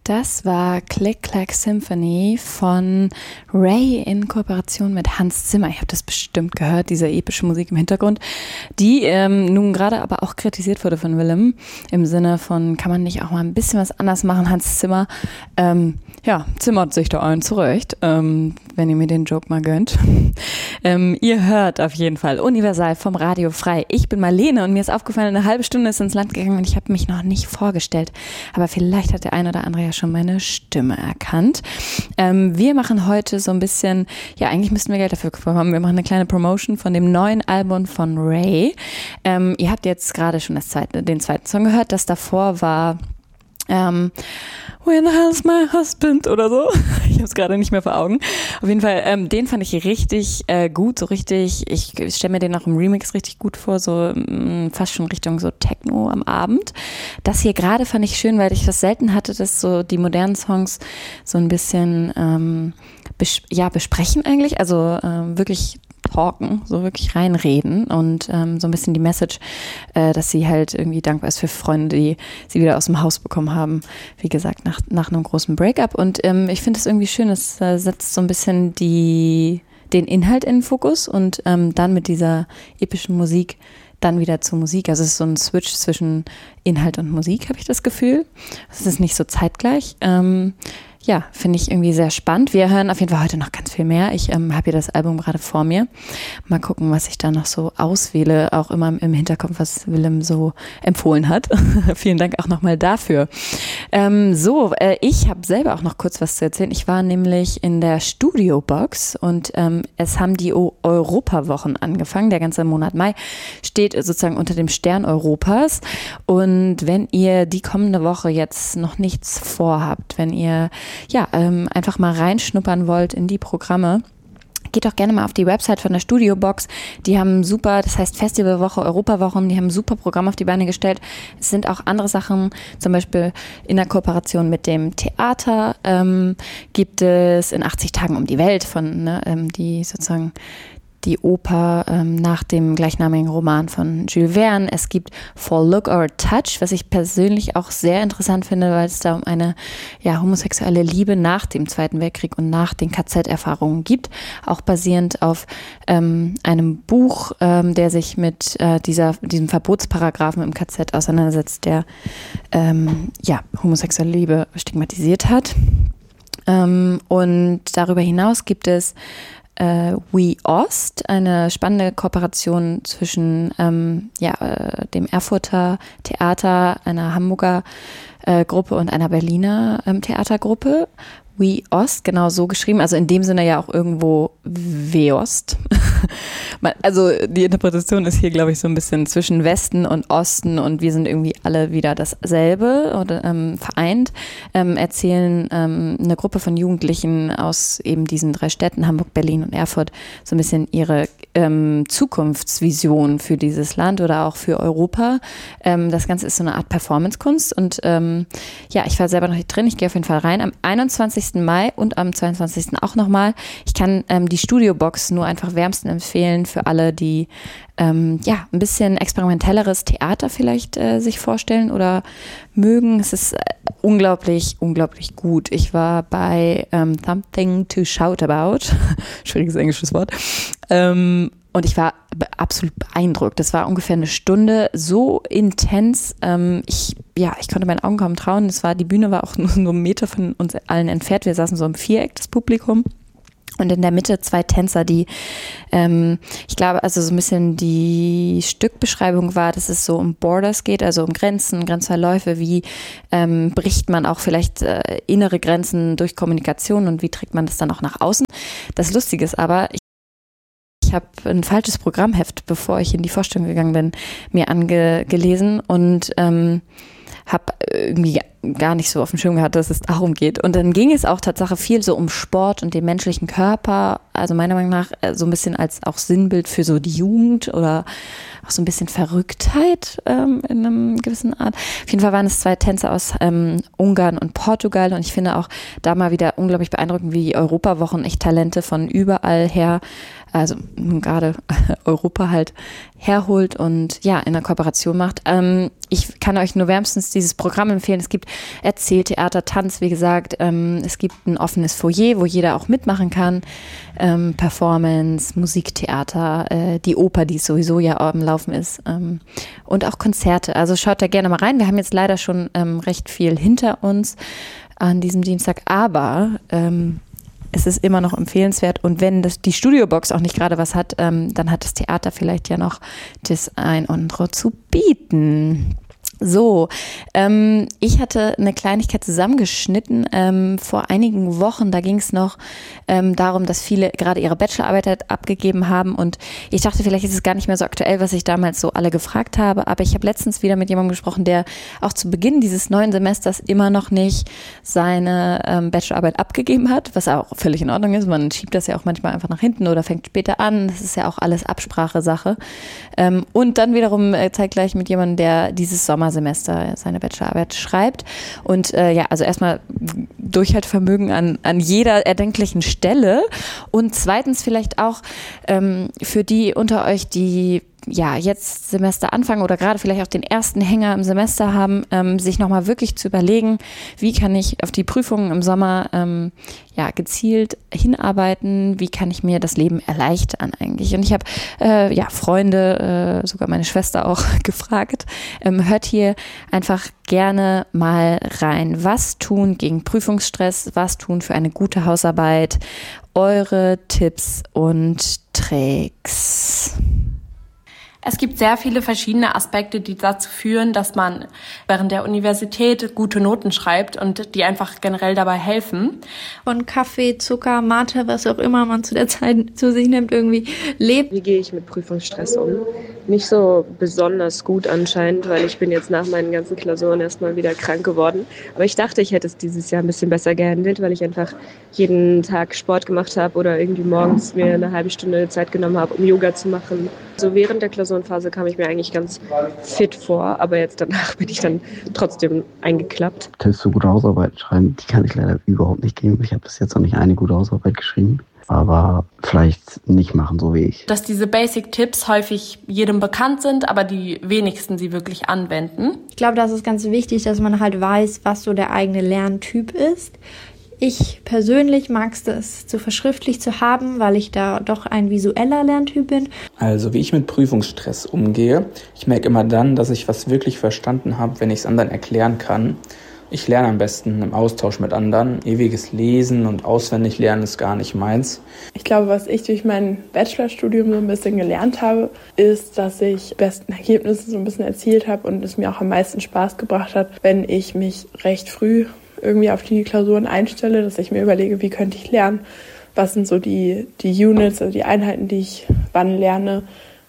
Das war Click Clack Symphony von Ray in Kooperation mit Hans Zimmer. Ihr habt das bestimmt gehört, diese epische Musik im Hintergrund, die nun gerade aber auch kritisiert wurde von Willem, im Sinne von, kann man nicht auch mal ein bisschen was anders machen? Hans Zimmer, zimmert sich da ein zurecht, wenn ihr mir den Joke mal gönnt. Ihr hört auf jeden Fall Universal vom Radio frei. Ich bin Marlene und mir ist aufgefallen, eine halbe Stunde ist ins Land gegangen und ich habe mich noch nicht vorgestellt. Aber vielleicht hat der ein oder andere ja schon meine Stimme erkannt. Wir machen heute so ein bisschen, eigentlich müssten wir Geld dafür bekommen. Wir machen eine kleine Promotion von dem neuen Album von Ray. Ihr habt jetzt gerade schon den zweiten Song gehört. Das davor war Where the hell's my husband oder so. Ich habe es gerade nicht mehr vor Augen. Auf jeden Fall, den fand ich richtig gut, so richtig, ich stelle mir den auch im Remix richtig gut vor, so fast schon Richtung so Techno am Abend. Das hier gerade fand ich schön, weil ich das selten hatte, dass so die modernen Songs so ein bisschen besprechen eigentlich, also wirklich talken, so wirklich reinreden und so ein bisschen die Message, dass sie halt irgendwie dankbar ist für Freunde, die sie wieder aus dem Haus bekommen haben, wie gesagt, nach einem großen Breakup. Und ich finde es irgendwie schön, es setzt so ein bisschen den Inhalt in den Fokus und dann mit dieser epischen Musik dann wieder zur Musik. Also es ist so ein Switch zwischen Inhalt und Musik, habe ich das Gefühl. Es ist nicht so zeitgleich. Finde ich irgendwie sehr spannend. Wir hören auf jeden Fall heute noch ganz viel mehr. Ich habe hier das Album gerade vor mir. Mal gucken, was ich da noch so auswähle, auch immer im Hinterkopf, was Willem so empfohlen hat. Vielen Dank auch nochmal dafür. Ich habe selber auch noch kurz was zu erzählen. Ich war nämlich in der Studiobox und es haben die Europawochen angefangen. Der ganze Monat Mai steht sozusagen unter dem Stern Europas. Und wenn ihr die kommende Woche jetzt noch nichts vorhabt, wenn ihr einfach mal reinschnuppern wollt in die Programme, geht doch gerne mal auf die Website von der Studiobox. Die haben super, das heißt Festivalwoche, Europawochen, die haben ein super Programm auf die Beine gestellt. Es sind auch andere Sachen, zum Beispiel in der Kooperation mit dem Theater gibt es in 80 Tagen um die Welt die sozusagen die Oper nach dem gleichnamigen Roman von Jules Verne. Es gibt For Look or Touch, was ich persönlich auch sehr interessant finde, weil es da um eine homosexuelle Liebe nach dem Zweiten Weltkrieg und nach den KZ-Erfahrungen gibt. Auch basierend auf einem Buch, der sich mit diesem Verbotsparagraphen im KZ auseinandersetzt, der homosexuelle Liebe stigmatisiert hat. Und darüber hinaus gibt es We Ost, eine spannende Kooperation zwischen dem Erfurter Theater, einer Hamburger Gruppe und einer Berliner Theatergruppe. We Ost, genau so geschrieben, also in dem Sinne ja auch irgendwo Weost. Also die Interpretation ist hier, glaube ich, so ein bisschen zwischen Westen und Osten und wir sind irgendwie alle wieder dasselbe oder vereint. Erzählen eine Gruppe von Jugendlichen aus eben diesen 3 Städten, Hamburg, Berlin und Erfurt, so ein bisschen ihre Zukunftsvision für dieses Land oder auch für Europa. Das Ganze ist so eine Art Performance-Kunst und ich war selber noch nicht drin, ich gehe auf jeden Fall rein. Am 21. Mai und am 22. auch nochmal. Ich kann die Studiobox nur einfach wärmsten empfehlen für alle, die ein bisschen experimentelleres Theater vielleicht sich vorstellen oder mögen. Es ist unglaublich, unglaublich gut. Ich war bei Something to Shout About, schwieriges englisches Wort, und ich war absolut beeindruckt. Das war ungefähr eine Stunde, so intens. Ich konnte meinen Augen kaum trauen. Die Bühne war auch nur so einen Meter von uns allen entfernt. Wir saßen so im Viereck, das Publikum. Und in der Mitte 2 Tänzer, die, ich glaube, also so ein bisschen die Stückbeschreibung war, dass es so um Borders geht, also um Grenzen, Grenzverläufe, wie bricht man auch vielleicht innere Grenzen durch Kommunikation und wie trägt man das dann auch nach außen. Das Lustige ist aber, ich habe ein falsches Programmheft, bevor ich in die Vorstellung gegangen bin, mir angelesen und habe irgendwie gar nicht so auf dem Schirm gehabt, dass es darum geht. Und dann ging es auch tatsächlich viel so um Sport und den menschlichen Körper, also meiner Meinung nach so ein bisschen als auch Sinnbild für so die Jugend oder auch so ein bisschen Verrücktheit in einem gewissen Art. Auf jeden Fall waren es 2 Tänzer aus Ungarn und Portugal und ich finde auch da mal wieder unglaublich beeindruckend, wie Europawochen echt Talente von überall her also nun gerade Europa halt herholt und ja, in einer Kooperation macht. Ich kann euch nur wärmstens dieses Programm empfehlen. Es gibt Erzähltheater, Tanz, wie gesagt. Es gibt ein offenes Foyer, wo jeder auch mitmachen kann. Performance, Musiktheater, die Oper, die sowieso ja am Laufen ist. Und auch Konzerte. Also schaut da gerne mal rein. Wir haben jetzt leider schon recht viel hinter uns an diesem Dienstag, aber es ist immer noch empfehlenswert, und wenn die Studiobox auch nicht gerade was hat, dann hat das Theater vielleicht ja noch das ein oder andere zu bieten. So, ich hatte eine Kleinigkeit zusammengeschnitten vor einigen Wochen. Da ging es noch darum, dass viele gerade ihre Bachelorarbeit abgegeben haben, und ich dachte, vielleicht ist es gar nicht mehr so aktuell, was ich damals so alle gefragt habe, aber ich habe letztens wieder mit jemandem gesprochen, der auch zu Beginn dieses neuen Semesters immer noch nicht seine Bachelorarbeit abgegeben hat, was auch völlig in Ordnung ist. Man schiebt das ja auch manchmal einfach nach hinten oder fängt später an. Das ist ja auch alles Absprachesache. Und dann wiederum zeitgleich mit jemandem, der dieses Sommersemester seine Bachelorarbeit schreibt. Und also erstmal Durchhaltevermögen an jeder erdenklichen Stelle. Und zweitens vielleicht auch für die unter euch, die jetzt Semester anfangen oder gerade vielleicht auch den ersten Hänger im Semester haben, sich nochmal wirklich zu überlegen, wie kann ich auf die Prüfungen im Sommer gezielt hinarbeiten, wie kann ich mir das Leben erleichtern eigentlich. Und ich habe Freunde, sogar meine Schwester auch gefragt, hört hier einfach gerne mal rein. Was tun gegen Prüfungsstress, was tun für eine gute Hausarbeit, eure Tipps und Tricks. Es gibt sehr viele verschiedene Aspekte, die dazu führen, dass man während der Universität gute Noten schreibt und die einfach generell dabei helfen. Von Kaffee, Zucker, Mate, was auch immer man zu der Zeit zu sich nimmt, irgendwie lebt. Wie gehe ich mit Prüfungsstress um? Nicht so besonders gut anscheinend, weil ich bin jetzt nach meinen ganzen Klausuren erstmal wieder krank geworden. Aber ich dachte, ich hätte es dieses Jahr ein bisschen besser gehandelt, weil ich einfach jeden Tag Sport gemacht habe oder irgendwie morgens mir eine halbe Stunde Zeit genommen habe, um Yoga zu machen. So während der Klausurenphase kam ich mir eigentlich ganz fit vor, aber jetzt danach bin ich dann trotzdem eingeklappt. Tipps für gute Hausarbeit schreiben, die kann ich leider überhaupt nicht geben. Ich habe bis jetzt noch nicht eine gute Hausarbeit geschrieben, aber vielleicht nicht machen, so wie ich. Dass diese Basic-Tipps häufig jedem bekannt sind, aber die wenigsten sie wirklich anwenden. Ich glaube, das ist ganz wichtig, dass man halt weiß, was so der eigene Lerntyp ist. Ich persönlich mag es zu verschriftlich zu haben, weil ich da doch ein visueller Lerntyp bin. Also wie ich mit Prüfungsstress umgehe, ich merke immer dann, dass ich was wirklich verstanden habe, wenn ich es anderen erklären kann. Ich lerne am besten im Austausch mit anderen. Ewiges Lesen und auswendig lernen ist gar nicht meins. Ich glaube, was ich durch mein Bachelorstudium so ein bisschen gelernt habe, ist, dass ich besten Ergebnisse so ein bisschen erzielt habe und es mir auch am meisten Spaß gebracht hat, wenn ich mich recht früh irgendwie auf die Klausuren einstelle, dass ich mir überlege, wie könnte ich lernen, was sind so die Units, also die Einheiten, die ich wann lerne,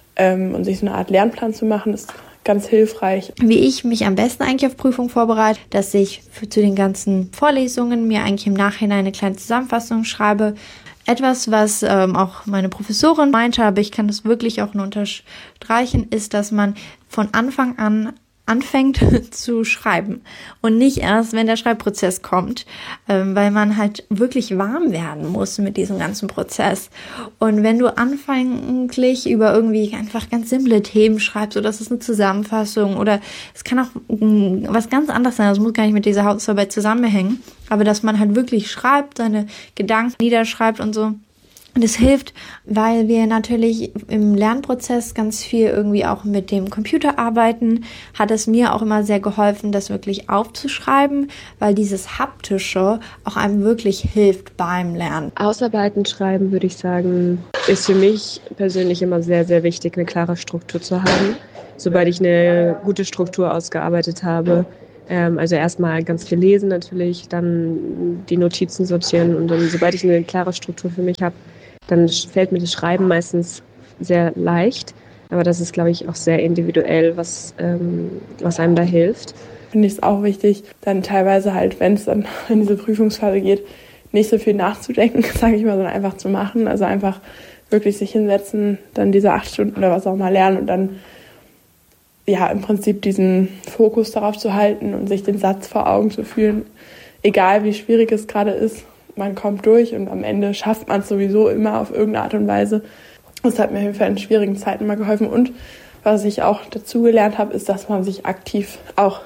und sich so eine Art Lernplan zu machen, ist ganz hilfreich. Wie ich mich am besten eigentlich auf Prüfung vorbereite, dass ich zu den ganzen Vorlesungen mir eigentlich im Nachhinein eine kleine Zusammenfassung schreibe. Etwas, was auch meine Professorin meinte, aber ich kann das wirklich auch nur unterstreichen, ist, dass man von Anfang an anfängt zu schreiben und nicht erst, wenn der Schreibprozess kommt, weil man halt wirklich warm werden muss mit diesem ganzen Prozess. Und wenn du anfänglich über irgendwie einfach ganz simple Themen schreibst, oder das ist eine Zusammenfassung oder es kann auch was ganz anderes sein, das muss gar nicht mit dieser Hausarbeit zusammenhängen, aber dass man halt wirklich schreibt, seine Gedanken niederschreibt und so. Und es hilft, weil wir natürlich im Lernprozess ganz viel irgendwie auch mit dem Computer arbeiten, hat es mir auch immer sehr geholfen, das wirklich aufzuschreiben, weil dieses Haptische auch einem wirklich hilft beim Lernen. Hausarbeiten schreiben, würde ich sagen, ist für mich persönlich immer sehr, sehr wichtig, eine klare Struktur zu haben. Sobald ich eine gute Struktur ausgearbeitet habe, also erstmal ganz viel lesen natürlich, dann die Notizen sortieren und dann, sobald ich eine klare Struktur für mich habe, dann fällt mir das Schreiben meistens sehr leicht. Aber das ist, glaube ich, auch sehr individuell, was einem da hilft. Finde ich es auch wichtig, dann teilweise halt, wenn es dann in diese Prüfungsphase geht, nicht so viel nachzudenken, sage ich mal, sondern einfach zu machen. Also einfach wirklich sich hinsetzen, dann diese 8 Stunden oder was auch mal lernen und dann im Prinzip diesen Fokus darauf zu halten und sich den Satz vor Augen zu führen. Egal wie schwierig es gerade ist, man kommt durch und am Ende schafft man es sowieso immer auf irgendeine Art und Weise. Das hat mir auf jeden Fall in schwierigen Zeiten mal geholfen. Und was ich auch dazu gelernt habe, ist, dass man sich aktiv auch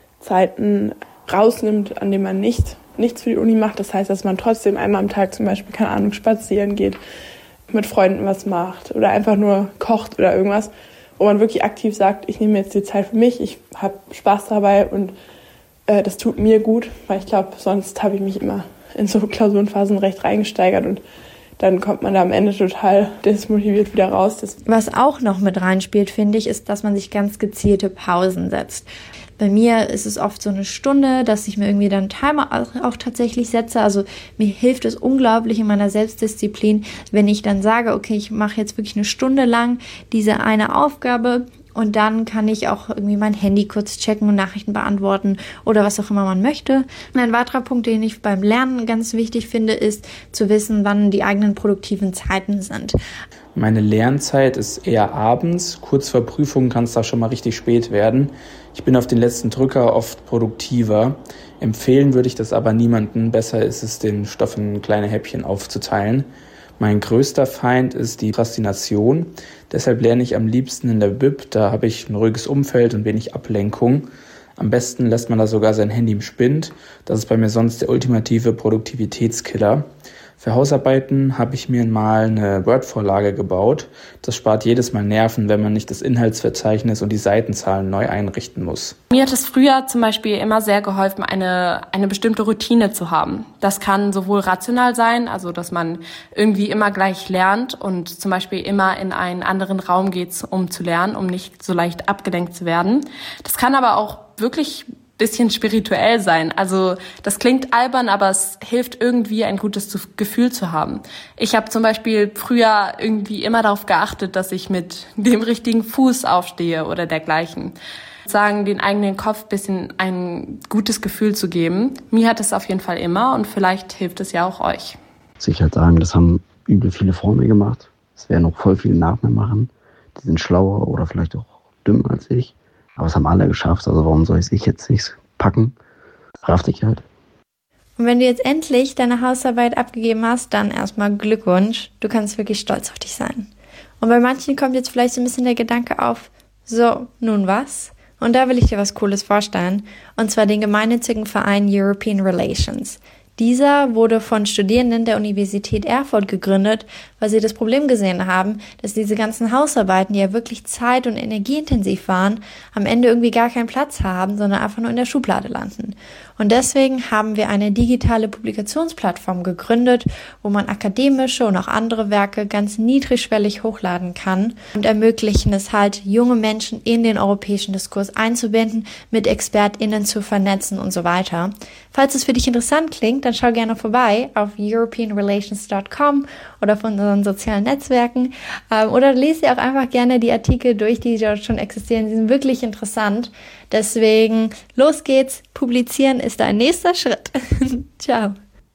Zeiten rausnimmt, an denen man nichts für die Uni macht. Das heißt, dass man trotzdem einmal am Tag zum Beispiel, keine Ahnung, spazieren geht, mit Freunden was macht oder einfach nur kocht oder irgendwas, wo man wirklich aktiv sagt, ich nehme jetzt die Zeit für mich, ich habe Spaß dabei und das tut mir gut, weil ich glaube, sonst habe ich mich immer in so Klausurenphasen recht reingesteigert und dann kommt man da am Ende total desmotiviert wieder raus. Was auch noch mit reinspielt, finde ich, ist, dass man sich ganz gezielte Pausen setzt. Bei mir ist es oft so eine Stunde, dass ich mir irgendwie dann einen Timer auch tatsächlich setze. Also mir hilft es unglaublich in meiner Selbstdisziplin, wenn ich dann sage, okay, ich mache jetzt wirklich eine Stunde lang diese eine Aufgabe und dann kann ich auch irgendwie mein Handy kurz checken und Nachrichten beantworten oder was auch immer man möchte. Und ein weiterer Punkt, den ich beim Lernen ganz wichtig finde, ist zu wissen, wann die eigenen produktiven Zeiten sind. Meine Lernzeit ist eher abends. Kurz vor Prüfungen kann es da schon mal richtig spät werden. Ich bin auf den letzten Drücker oft produktiver. Empfehlen würde ich das aber niemandem. Besser ist es, den Stoff in kleine Häppchen aufzuteilen. Mein größter Feind ist die Prokrastination. Deshalb lerne ich am liebsten in der Bib. Da habe ich ein ruhiges Umfeld und wenig Ablenkung. Am besten lässt man da sogar sein Handy im Spind. Das ist bei mir sonst der ultimative Produktivitätskiller. Für Hausarbeiten habe ich mir mal eine Word-Vorlage gebaut. Das spart jedes Mal Nerven, wenn man nicht das Inhaltsverzeichnis und die Seitenzahlen neu einrichten muss. Mir hat es früher zum Beispiel immer sehr geholfen, eine bestimmte Routine zu haben. Das kann sowohl rational sein, also dass man irgendwie immer gleich lernt und zum Beispiel immer in einen anderen Raum geht, um zu lernen, um nicht so leicht abgelenkt zu werden. Das kann aber auch wirklich bisschen spirituell sein. Also das klingt albern, aber es hilft irgendwie, ein gutes Gefühl zu haben. Ich habe zum Beispiel früher irgendwie immer darauf geachtet, dass ich mit dem richtigen Fuß aufstehe oder dergleichen. Sagen, den eigenen Kopf ein bisschen ein gutes Gefühl zu geben. Mir hat es auf jeden Fall immer und vielleicht hilft es ja auch euch. Ich halt sagen, das haben übel viele vor mir gemacht. Es werden noch voll viele nach mir machen. Die sind schlauer oder vielleicht auch dümmer als ich. Aber es haben alle geschafft, also warum soll ich jetzt nicht packen? Raff dich halt. Und wenn du jetzt endlich deine Hausarbeit abgegeben hast, dann erstmal Glückwunsch. Du kannst wirklich stolz auf dich sein. Und bei manchen kommt jetzt vielleicht so ein bisschen der Gedanke auf, so, nun was? Und da will ich dir was Cooles vorstellen. Und zwar den gemeinnützigen Verein European Relations. Dieser wurde von Studierenden der Universität Erfurt gegründet, weil sie das Problem gesehen haben, dass diese ganzen Hausarbeiten, die ja wirklich zeit- und energieintensiv waren, am Ende irgendwie gar keinen Platz haben, sondern einfach nur in der Schublade landen. Und deswegen haben wir eine digitale Publikationsplattform gegründet, wo man akademische und auch andere Werke ganz niedrigschwellig hochladen kann und ermöglichen es halt, junge Menschen in den europäischen Diskurs einzubinden, mit ExpertInnen zu vernetzen und so weiter. Falls es für dich interessant klingt, dann schau gerne vorbei auf europeanrelations.com oder von unseren sozialen Netzwerken oder lese dir auch einfach gerne die Artikel durch, die dort schon existieren. Die sind wirklich interessant. Deswegen, los geht's. Publizieren ist dein nächster Schritt. Ciao.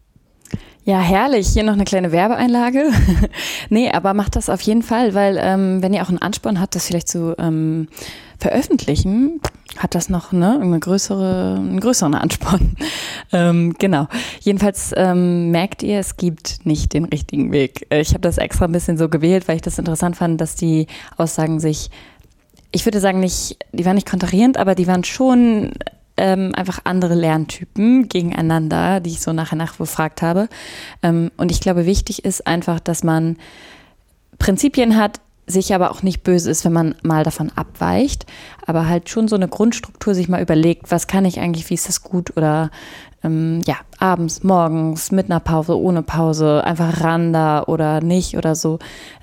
Ja, herrlich. Hier noch eine kleine Werbeeinlage. Nee, aber macht das auf jeden Fall, weil wenn ihr auch einen Ansporn habt, das vielleicht zu veröffentlichen, hat das noch einen größeren Ansporn. Genau. Jedenfalls merkt ihr, es gibt nicht den richtigen Weg. Ich habe das extra ein bisschen so gewählt, weil ich das interessant fand, dass die Aussagen sich, ich würde sagen, die waren nicht kontrarierend, aber die waren schon einfach andere Lerntypen gegeneinander, die ich so nachher befragt habe. Und ich glaube, wichtig ist einfach, dass man Prinzipien hat, sich aber auch nicht böse ist, wenn man mal davon abweicht, aber halt schon so eine Grundstruktur sich mal überlegt, was kann ich eigentlich, wie ist das gut oder abends, morgens, mit einer Pause, ohne Pause, einfach ran da oder nicht oder so.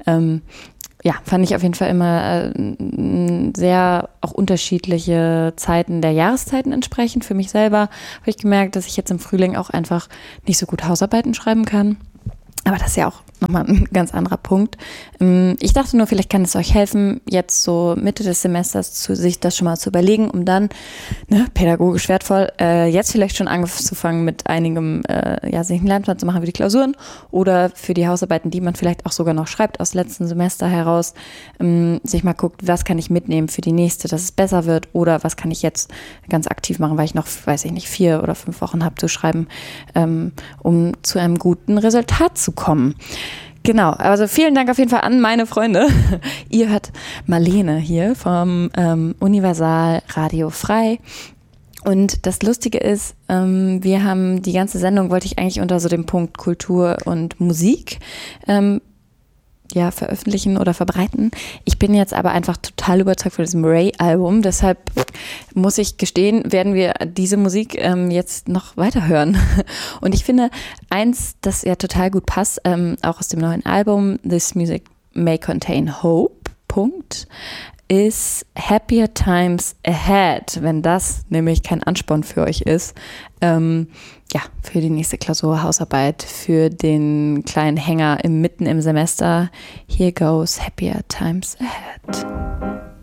Fand ich auf jeden Fall immer sehr auch unterschiedliche Zeiten der Jahreszeiten entsprechend. Für mich selber habe ich gemerkt, dass ich jetzt im Frühling auch einfach nicht so gut Hausarbeiten schreiben kann. Aber das ist ja auch nochmal ein ganz anderer Punkt. Ich dachte nur, vielleicht kann es euch helfen, jetzt so Mitte des Semesters sich das schon mal zu überlegen, um dann, pädagogisch wertvoll, jetzt vielleicht schon anzufangen mit einigem, sich einen Lernplan zu machen für die Klausuren oder für die Hausarbeiten, die man vielleicht auch sogar noch schreibt aus letzten Semester heraus, sich mal guckt, was kann ich mitnehmen für die nächste, dass es besser wird oder was kann ich jetzt ganz aktiv machen, weil ich noch, 4 oder 5 Wochen habe zu schreiben, um zu einem guten Resultat zu kommen. Genau, also vielen Dank auf jeden Fall an meine Freunde. Ihr hört Marlene hier vom Universal Radio Frei. Und das Lustige ist, wir haben die ganze Sendung, wollte ich eigentlich unter so dem Punkt Kultur und Musik veröffentlichen oder verbreiten. Ich bin jetzt aber einfach total überzeugt von diesem Ray-Album. Deshalb muss ich gestehen, werden wir diese Musik jetzt noch weiterhören. Und ich finde, eins, das ja total gut passt, auch aus dem neuen Album, This Music May Contain Hope, ist Happier Times Ahead, wenn das nämlich kein Ansporn für euch ist, für die nächste Klausur, Hausarbeit, für den kleinen Hänger mitten im Semester. Here goes Happier Times Ahead.